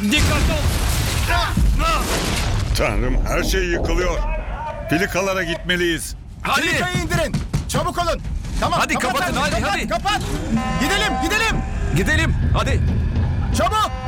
Dikkatli ol. Tanrım, her şey yıkılıyor. Filikalara gitmeliyiz. Hadi. Filikayı indirin. Çabuk olun. Tamam. Hadi kapat kapatın, artık, hadi, kapat, hadi. Kapat. Gidelim. Gidelim. Hadi. Çabuk.